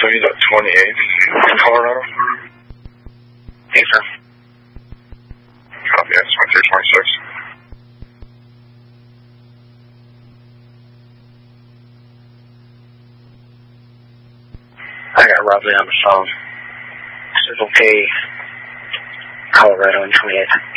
you at 28th, Colorado. Yes, sir. Copy, that's 2326. I got Rob Lee on the phone. Circle K, Colorado, and 28th.